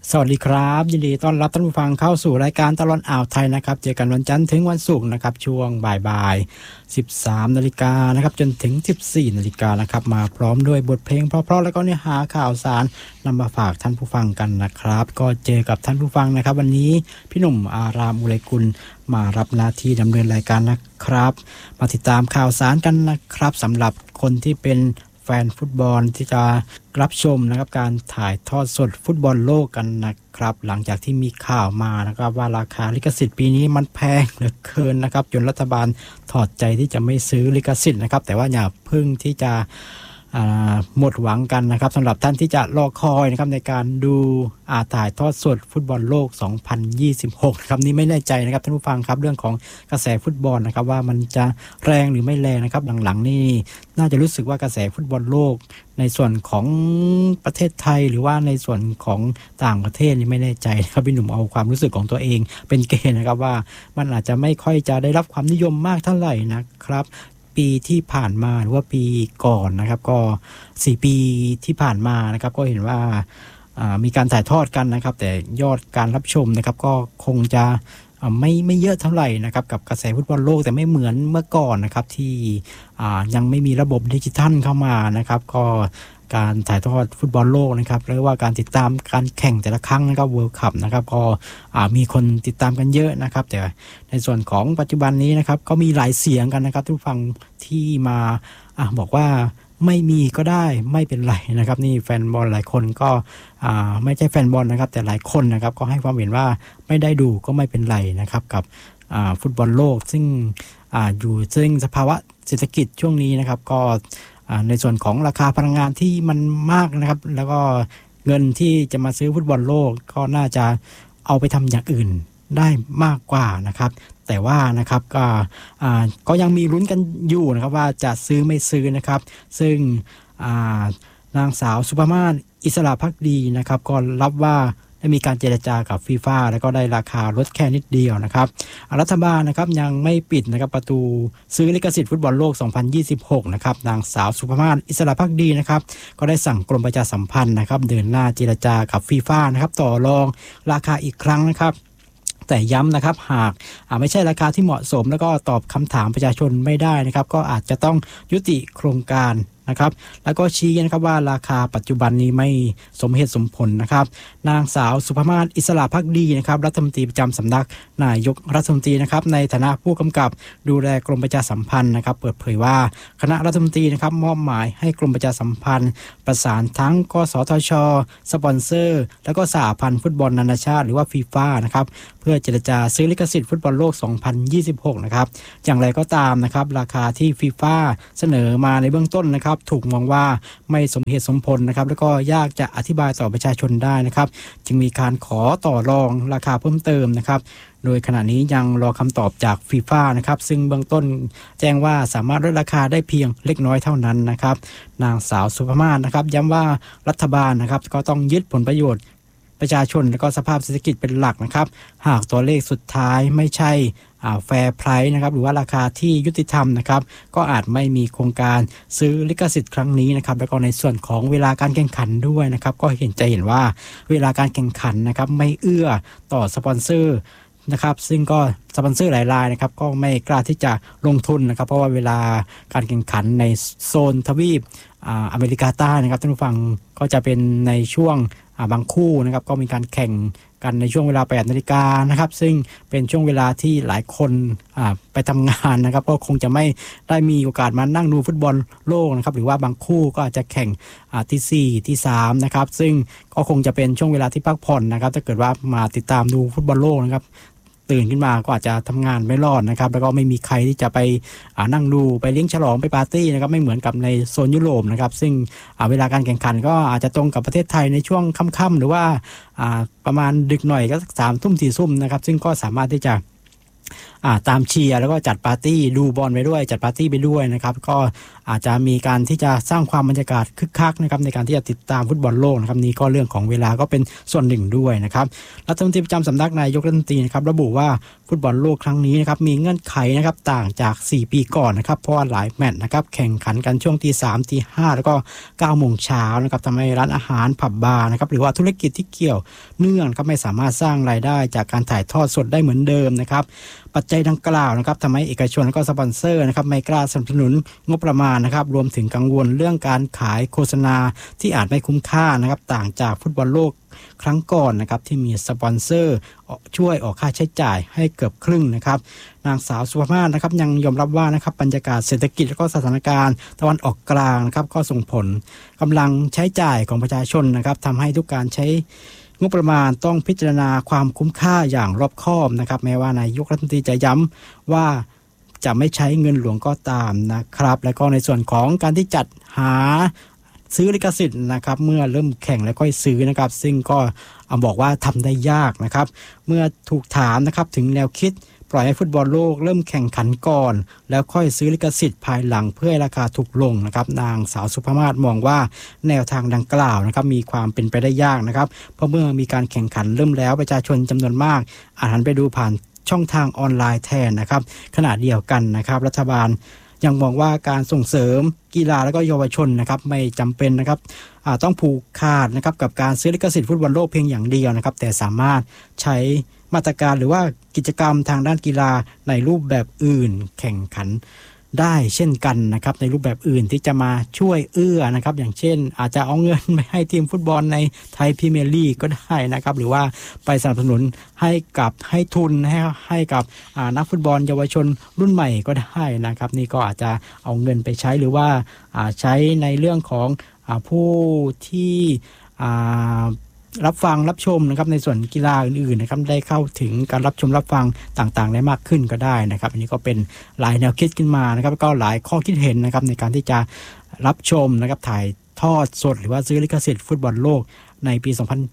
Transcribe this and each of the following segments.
สวัสดีครับยินดีต้อนรับท่านผู้ฟังเข้าสู่รายการตลอดอ่าวไทยนะครับเจอกันวันจันทร์ถึงวันศุกร์นะครับช่วงบ่ายๆ 13 นาฬิกานะครับจนถึง 14 นาฬิกานะครับมาพร้อมด้วยบทเพลงเพราะๆแล้วก็เนื้อหาข่าวสารนำมาฝากท่านผู้ฟังกันนะครับก็เจอกับท่านผู้ฟังนะครับวันนี้พี่หนุ่มอารามอุไรกุลมารับหน้าที่ดำเนินรายการนะครับมาติดตามข่าวสารกันนะครับสำหรับคนที่เป็นแฟนฟุตบอลที่จะรับชมนะครับการถ่ายทอดสดฟุตบอลโลกกันนะครับหลังจากที่มีข่าวมานะครับว่าราคาลิขสิทธิ์ปีนี้มันแพงเหลือเกินนะครับจนรัฐบาลถอดใจที่จะไม่ซื้อลิขสิทธิ์นะครับแต่ว่าอย่าเพิ่งที่จะหมดหวังกันนะครับสำหรับท่านที่จะรอคอยนะครับในการดูถ่ายทอดสดฟุตบอลโลก 2026 นะครับนี่ไม่แน่ใจนะครับท่านผู้ฟังครับเรื่องของกระแสฟุตบอลนะครับว่ามันจะแรงหรือไม่แรงนะครับหลังๆนี่น่าจะรู้สึกว่ากระแสฟุตบอลโลกในส่วนของประเทศไทยหรือว่าในส่วนของต่างประเทศนี่ไม่แน่ใจครับพี่หนุ่มเอาความรู้สึกของตัวเองเป็นเกณฑ์นะครับว่ามันอาจจะไม่ค่อยจะได้รับความนิยมมากเท่าไหร่นะครับปีที่ผ่านมาหรือว่าปีก่อนนะครับก็4ปีที่ผ่านมานะครับก็เห็นว่ามีการถ่ายทอดกันนะครับแต่ยอดการรับชมนะครับก็คงจะไม่เยอะเท่าไหร่นะครับกับกระแสฟุตบอลโลกแต่ไม่เหมือนเมื่อก่อนนะครับที่ยังไม่มีระบบดิจิทัลเข้ามานะครับก็การถ่ายทอดฟุตบอลโลกนะครับหรือว่าการติดตามการแข่งแต่ละครั้งนะครับเวิลด์คัพนะครับก็มีคนติดตามกันเยอะนะครับแต่ในส่วนของปัจจุบันนี้นะครับก็มีหลายเสียงกันนะครับทุกฟังที่มาบอกว่าไม่มีก็ได้ไม่เป็นไรนะครับนี่แฟนบอลหลายคนก็ไม่ใช่แฟนบอลนะครับแต่หลายคนนะครับก็ให้ความเห็นว่าไม่ได้ดูก็ไม่เป็นไรนะครับกับฟุตบอลโลกซึ่งซึ่งสภาวะเศรษฐกิจช่วงนี้นะครับก็ในส่วนของราคาพลังงานที่มันมากนะครับแล้วก็เงินที่จะมาซื้อฟุตบอลโลกก็น่าจะเอาไปทำอย่างอื่นได้มากกว่านะครับแต่ว่านะครับก็ยังมีลุ้นกันอยู่นะครับว่าจะซื้อไม่ซื้อนะครับซึ่งนางสาวสุภมาศอิสระภักดีนะครับก็รับว่าได้มีการเจรจากับฟีฟ่าแล้วก็ได้ราคาลดแค่นิดเดียวนะครับรัฐบาลนะครับยังไม่ปิดนะครับประตูซื้อลิขสิทธิ์ฟุตบอลโลก 2026 นะครับนางสาวสุภมาศอิสระภักดีนะครับก็ได้สั่งกรมประชาสัมพันธ์นะครับเดินหน้าเจรจากับฟีฟ่านะครับต่อรองราคาอีกครั้งนะครับแต่ย้ำนะครับหากไม่ใช่ราคาที่เหมาะสมแล้วก็ตอบคำถามประชาชนไม่ได้นะครับก็อาจจะต้องยุติโครงการนะครับแล้วก็ชี้นะครับว่าราคาปัจจุบันนี้ไม่สมเหตุสมผลนะครับนางสาวสุภมาศอิสระภักดีนะครับรัฐมนตรีประจำสำนักนายกรัฐมนตรีนะครับในฐานะผู้กำกับดูแลกรมประชาสัมพันธ์นะครับเปิดเผยว่าคณะรัฐมนตรีนะครับมอบหมายให้กรมประชาสัมพันธ์ประสานทั้งกสทช.สปอนเซอร์แล้วก็สหพันธ์ฟุตบอลนานาชาติหรือว่าฟีฟ่านะครับเพื่อเจรจาซื้อลิขสิทธิ์ฟุตบอลโลก 2026 นะครับอย่างไรก็ตามนะครับราคาที่ฟีฟ่าเสนอมาในเบื้องต้นนะครับถูกมองว่าไม่สมเหตุสมผลนะครับแล้วก็ยากจะอธิบายต่อประชาชนได้นะครับจึงมีการขอต่อรองราคาเพิ่มเติมนะครับโดยขณะนี้ยังรอคำตอบจากฟีฟ่านะครับซึ่งเบื้องต้นแจ้งว่าสามารถลดราคาได้เพียงเล็กน้อยเท่านั้นนะครับนางสาวสุภมาศนะครับย้ำว่ารัฐบาลนะครับก็ต้องยึดผลประโยชน์ประชาชนและก็สภาพเศรษฐกิจเป็นหลักนะครับหากตัวเลขสุดท้ายไม่ใช่แฟร์ไพรซ์นะครับหรือว่าราคาที่ยุติธรรมนะครับก็อาจไม่มีโครงการซื้อลิขสิทธิ์ครั้งนี้นะครับแล้วก็ในส่วนของเวลาการแข่งขันด้วยนะครับก็เห็นว่าเวลาการแข่งขันนะครับไม่เอื้อต่อสปอนเซอร์นะครับซึ่งก็สปอนเซอร์หลายรายนะครับก็ไม่กล้าที่จะลงทุนนะครับเพราะว่าเวลาการแข่งขันในโซนทวีปอเมริกาใต้นะครับท่านผู้ฟังก็จะเป็นในช่วงบางคู่นะครับก็มีการแข่งกันในช่วงเวลา 8 นาฬิกานะครับซึ่งเป็นช่วงเวลาที่หลายคนไปทำงานนะครับก็คงจะไม่ได้มีโอกาสมานั่งดูฟุตบอลโลกนะครับหรือว่าบางคู่ก็อาจจะแข่งที่4ที่3นะครับซึ่งก็คงจะเป็นช่วงเวลาที่พักผ่อนนะครับถ้าเกิดว่ามาติดตามดูฟุตบอลโลกนะครับตื่นขึ้นมาก็อาจจะทำงานไม่รอดนะครับแล้วก็ไม่มีใครที่จะไปนั่งดูไปเลี้ยงฉลองไปปาร์ตี้นะครับไม่เหมือนกับในโซนยุโรปนะครับซึ่งเวลาการแข่งขันก็อาจจะตรงกับประเทศไทยในช่วงค่ำๆหรือว่าประมาณดึกหน่อยก็3 ทุ่ม 4 ทุ่มนะครับซึ่งก็สามารถที่จะตามเชียร์แล้วก็จัดปาร์ตี้ดูบอลไปด้วยจัดปาร์ตี้ไปด้วยนะครับก็อาจจะมีการที่จะสร้างความบรรยากาศคึกคักนะครับในการที่จะติดตามฟุตบอลโลกนะครับนี่ก็เรื่องของเวลาก็เป็นส่วนหนึ่งด้วยนะครับรัฐมนตรีประจำสำนักนายกรัฐมนตรีนะครับระบุว่าฟุตบอลโลกครั้งนี้นะครับมีเงื่อนไขนะครับต่างจาก4ปีก่อนนะครับเพราะว่าหลายแมตช์นะครับแข่งขันกันช่วงตี 3 ตี 5แล้วก็9 โมงเช้านะครับทำให้ร้านอาหารผับบาร์นะครับหรือว่าธุรกิจที่เกี่ยวเนื่องก็ไม่สามารถสร้างรายได้จากการถ่ายทอดสดได้เหมือนเดิมนะครับปัจจัยดังกล่าวนะครับทำให้เอกชนและก็สปอนเซอร์นะครับไม่กล้าสนับสนุนงบประมาณนะครับรวมถึงกังวลเรื่องการขายโฆษณาที่อาจไม่คุ้มค่านะครับต่างจากฟุตบอลโลกครั้งก่อนนะครับที่มีสปอนเซอร์ช่วยออกค่าใช้จ่ายให้เกือบครึ่งนะครับนางสาวสุภาพนะครับยังยอมรับว่านะครับบรรยากาศเศรษฐกิจและก็สถานการณ์ตะวันออกกลางนะครับก็ส่งผลกำลังใช้จ่ายของประชาชนนะครับทำให้ทุกการใช้งบประมาณต้องพิจารณาความคุ้มค่าอย่างรอบคอบนะครับแม้ว่านายกรัฐมนตรีจะย้ำว่าจะไม่ใช้เงินหลวงก็ตามนะครับและก็ในส่วนของการที่จัดหาซื้อลิขสิทธิ์นะครับเมื่อเริ่มแข่งแล้วค่อยซื้อนะครับซึ่งก็บอกว่าทำได้ยากนะครับเมื่อถูกถามนะครับถึงแนวคิดปล่อยให้ฟุตบอลโลกเริ่มแข่งขันก่อนแล้วค่อยซื้อลิขสิทธิ์ภายหลังเพื่อให้ราคาถูกลงนะครับนางสาวสุภาพมองว่าแนวทางดังกล่าวนะครับมีความเป็นไปได้ยากนะครับเพราะเมื่อมีการแข่งขันเริ่มแล้วประชาชนจำนวนมากอาจหันไปดูผ่านช่องทางออนไลน์แทนนะครับขณะเดียวกันนะครับรัฐบาลยังมองว่าการส่งเสริมกีฬาและก็เยาวชนนะครับไม่จำเป็นนะครับต้องผูกขาดนะครับกับการซื้อลิขสิทธิ์ฟุตบอลโลกเพียงอย่างเดียวนะครับแต่สามารถใช้มาตรการหรือว่ากิจกรรมทางด้านกีฬาในรูปแบบอื่นแข่งขันได้เช่นกันนะครับในรูปแบบอื่นที่จะมาช่วยเอื้อนะครับอย่างเช่นอาจจะเอาเงินไปให้ทีมฟุตบอลในไทยพรีเมียร์ลีกก็ได้นะครับหรือว่าไปสนับสนุนให้ทุนให้กับนักฟุตบอลเยาวชนรุ่นใหม่ก็ได้นะครับนี่ก็อาจจะเอาเงินไปใช้หรือว่าใช้ในเรื่องของผู้ที่รับฟังรับชมนะครับในส่วนกีฬาอื่นๆนะครับได้เข้าถึงการรับชมรับฟังต่างๆได้มากขึ้นก็ได้นะครับอันนี้ก็เป็นหลายแนวคิดขึ้นมานะครับก็หลายข้อคิดเห็นนะครับในการที่จะรับชมนะครับถ่ายทอดสดหรือว่าซื้อลิขสิทธิ์ฟุตบอลโลกในปี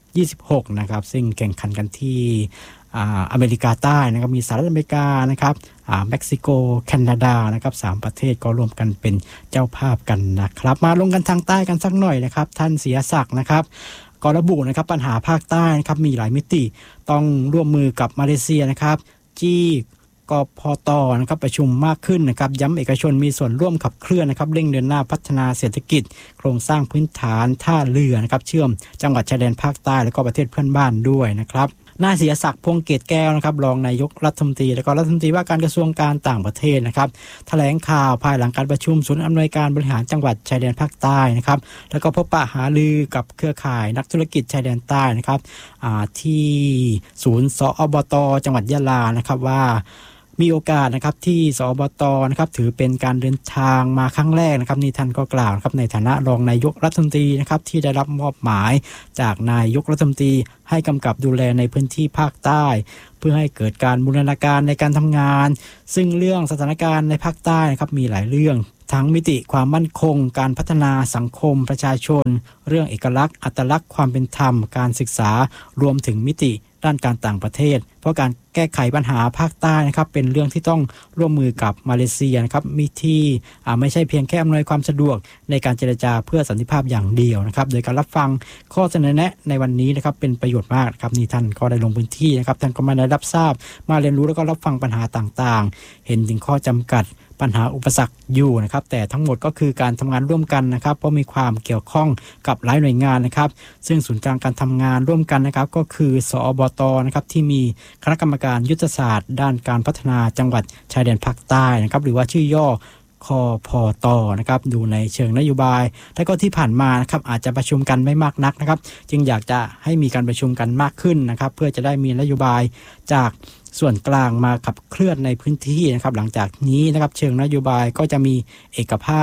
2026 นะครับซึ่งแข่งขันกันที่อเมริกาใต้นะครับมีสหรัฐอเมริกานะครับเม็กซิโกแคนาดานะครับ3ประเทศก็ร่วมกันเป็นเจ้าภาพกันนะครับมาลงกันทางใต้กันสักหน่อยนะครับท่านเสียศักดิ์นะครับก็ระบุนะครับปัญหาภาคใต้นะครับมีหลายมิติต้องร่วมมือกับมาเลเซียนะครับที่กพต.นะครับประชุมมากขึ้นนะครับย้ำเอกชนมีส่วนร่วมขับเคลื่อนนะครับเร่งเดินหน้าพัฒนาเศรษฐกิจโครงสร้างพื้นฐานท่าเรือนะครับเชื่อมจังหวัดชายแดนภาคใต้และก็ประเทศเพื่อนบ้านด้วยนะครับนายเสียศักดิ์พวงเกตแก้วนะครับรองนายกรัฐมนตรีและก็รัฐมนตรีว่าการกระทรวงการต่างประเทศนะครับแถลงข่าวภายหลังการประชุมศูนย์อำนวยการบริหารจังหวัดชายแดนภาคใต้นะครับแล้วก็พบปะหารือกับเครือข่ายนักธุรกิจชายแดนใต้นะครับที่ศูนย์สอบต.จังหวัดยะลานะครับว่ามีโอกาสนะครับที่สอบต.นะครับถือเป็นการเดินทางมาครั้งแรกนะครับนี่ท่านก็กล่าวนะครับในฐานะรองนายกรัฐมนตรีนะครับที่ได้รับมอบหมายจากนายกรัฐมนตรีให้กำกับดูแลในพื้นที่ภาคใต้เพื่อให้เกิดการบูรณาการในการทำงานซึ่งเรื่องสถานการณ์ในภาคใต้นะครับมีหลายเรื่องทั้งมิติความมั่นคงการพัฒนาสังคมประชาชนเรื่องเอกลักษณ์อัตลักษณ์ความเป็นธรรมการศึกษารวมถึงมิติด้านการต่างประเทศเพราะการแก้ไขปัญหาภาคใต้นะครับเป็นเรื่องที่ต้องร่วมมือกับมาเลเซียนะครับมีที่ไม่ใช่เพียงแค่อำนวยความสะดวกในการเจรจาเพื่อสันติภาพอย่างเดียวนะครับโดยการรับฟังข้อเสนอแนะในวันนี้นะครับเป็นประโยชน์มากครับนี่ท่านก็ได้ลงพื้นที่นะครับท่านก็มาได้รับทราบมาเรียนรู้แล้วก็รับฟังปัญหาต่างๆเห็นถึงข้อจำกัดปัญหาอุปสรรคอยู่นะครับแต่ทั้งหมดก็คือการทำงานร่วมกันนะครับเพราะมีความเกี่ยวข้องกับหลายหน่วยงานนะครับซึ่งศูนย์กลางการทำงานร่วมกันนะครับก็คือสอบต.นะครับที่มีคณะกรรมการยุทธศาสตร์ด้านการพัฒนาจังหวัดชายแดนภาคใต้นะครับหรือว่าชื่อย่อคพต.นะครับดูในเชิงนโยบายและก็ที่ผ่านมานะครับอาจจะประชุมกันไม่มากนักนะครับจึงอยากจะให้มีการประชุมกันมากขึ้นนะครับเพื่อจะได้มีนโยบายจากส่วนกลางมาขับเคลื่อนในพื้นที่นะครับหลังจากนี้นะครับเชิงนโยบายก็จะมีเอกภาพ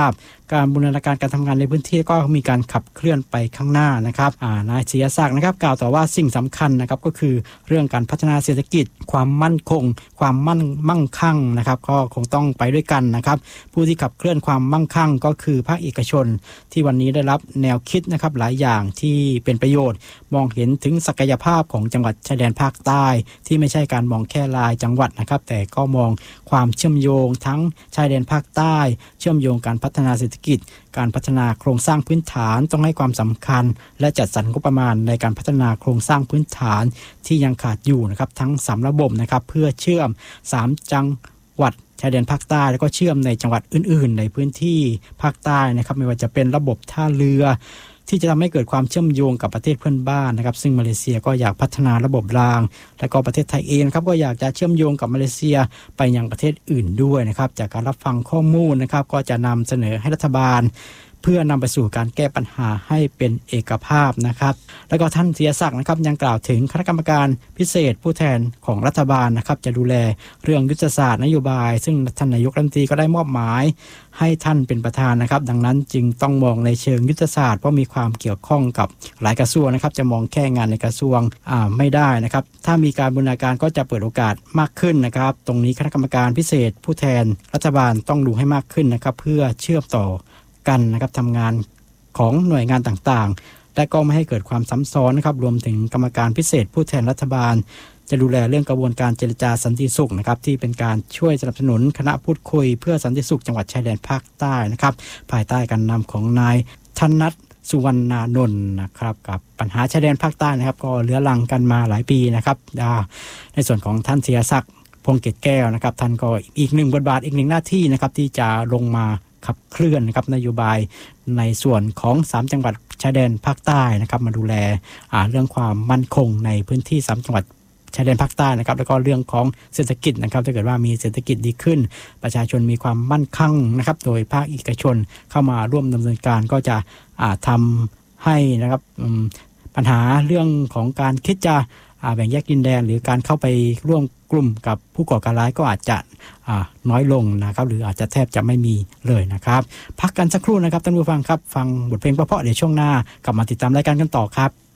การบูรณาการการทำงานในพื้นที่ก็มีการขับเคลื่อนไปข้างหน้านะครับนายศิยศักดิ์นะครับกล่าวต่อว่าสิ่งสำคัญนะครับก็คือเรื่องการพัฒนาเศรษฐกิจความมั่นคงความมั่งคั่งนะครับก็คงต้องไปด้วยกันนะครับผู้ที่ขับเคลื่อนความมั่งคั่งก็คือภาคเอกชนที่วันนี้ได้รับแนวคิดนะครับหลายอย่างที่เป็นประโยชน์มองเห็นถึงศักยภาพของจังหวัดชายแดนภาคใต้ที่ไม่ใช่การมองแค่รายจังหวัดนะครับแต่ก็มองความเชื่อมโยงทั้งชายแดนภาคใต้เชื่อมโยงการพัฒนาเศรษฐกิจการพัฒนาโครงสร้างพื้นฐานต้องให้ความสำคัญและจัดสรรงบประมาณในการพัฒนาโครงสร้างพื้นฐานที่ยังขาดอยู่นะครับทั้ง3ระบบนะครับเพื่อเชื่อม3จังหวัดชายแดนภาคใต้แล้วก็เชื่อมในจังหวัดอื่นๆในพื้นที่ภาคใต้นะครับไม่ว่าจะเป็นระบบท่าเรือที่จะทำให้เกิดความเชื่อมโยงกับประเทศเพื่อนบ้านนะครับซึ่งมาเลเซียก็อยากพัฒนาระบบรางและก็ประเทศไทยเองครับก็อยากจะเชื่อมโยงกับมาเลเซียไปยังประเทศอื่นด้วยนะครับจากการรับฟังข้อมูลนะครับก็จะนำเสนอให้รัฐบาลเพื่อนำไปสู่การแก้ปัญหาให้เป็นเอกภาพนะครับแล้วก็ท่านศิยศักดิ์นะครับยังกล่าวถึงคณะกรรมการพิเศษผู้แทนของรัฐบาลนะครับจะดูแลเรื่องยุทธศาสตร์นโยบายซึ่งท่านนายกรัฐมนตรีก็ได้มอบหมายให้ท่านเป็นประธานนะครับดังนั้นจึงต้องมองในเชิงยุทธศาสตร์เพราะมีความเกี่ยวข้องกับหลายกระทรวงนะครับจะมองแค่งานในกระทรวงไม่ได้นะครับถ้ามีการบูรณาการก็จะเปิดโอกาสมากขึ้นนะครับตรงนี้คณะกรรมการพิเศษผู้แทนรัฐบาลต้องดูให้มากขึ้นนะครับเพื่อเชื่อมต่อกันนะครับทำงานของหน่วยงานต่างๆและก็ไม่ให้เกิดความซ้ำซ้อนนะครับรวมถึงกรรมการพิเศษผู้แทนรัฐบาลจะดูแลเรื่องกระบวนการเจรจาสันติสุขนะครับที่เป็นการช่วยสนับสนุนคณะพูดคุยเพื่อสันติสุขจังหวัดชายแดนภาคใต้นะครับภายใต้การนำของนายธนัทสุวรรณานนท์นะครับกับปัญหาชายแดนภาคใต้นะครับก็เลื้อรังกันมาหลายปีนะครับในส่วนของท่านศิยศักดิ์พงษ์เกตแก้วนะครับท่านก็อีกหนึ่งบทบาทอีกหนึ่งหน้าที่นะครับที่จะลงมาขับเคลื่อนนะครับนโยบายในส่วนของ3จังหวัดชายแดนภาคใต้นะครับมาดูแลเรื่องความมั่นคงในพื้นที่3จังหวัดชายแดนภาคใต้นะครับแล้วก็เรื่องของเศรษฐกิจนะครับถ้าเกิดว่ามีเศรษฐกิจดีขึ้นประชาชนมีความมั่นคงนะครับโดยภาคเอกชนเข้ามาร่วมดำเนินการก็จะทำให้นะครับปัญหาเรื่องของการคิดจะแบ่งแยกดินแดนหรือการเข้าไปร่วมกลุ่มกับผู้ก่อการร้ายก็อาจจะน้อยลงนะครับหรืออาจจะแทบจะไม่มีเลยนะครับพักกันสักครู่นะครับท่านผู้ฟังครับฟังบทเพลงเพราะๆเดี๋ยวช่วงหน้ากลับมาติดตามรายการกันต่อครับ